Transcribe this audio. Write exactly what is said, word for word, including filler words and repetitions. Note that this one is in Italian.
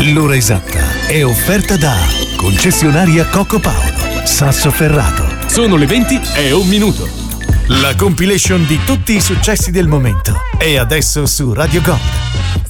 L'ora esatta è offerta da concessionaria Coco Paolo, Sassoferrato. Sono le venti e un minuto. La compilation di tutti i successi del momento è adesso su Radio Gold.